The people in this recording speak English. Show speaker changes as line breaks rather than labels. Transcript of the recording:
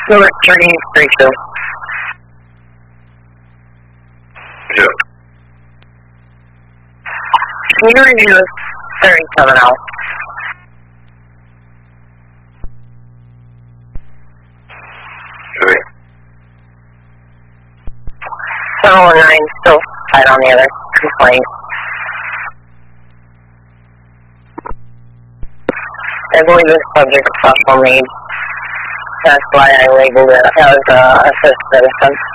Number 332.
Yeah.
Can you review 37 out?
Okay.
719 still tied on the other complaint. I believe it's subject of special needs. That's why I labeled it as a assist citizen.